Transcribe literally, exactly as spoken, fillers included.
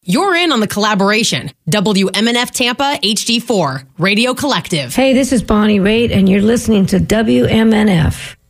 You're in on the collaboration. W M N F Tampa H D four, Radio Collective. Hey, this is Bonnie Raitt, and you're listening to W M N F.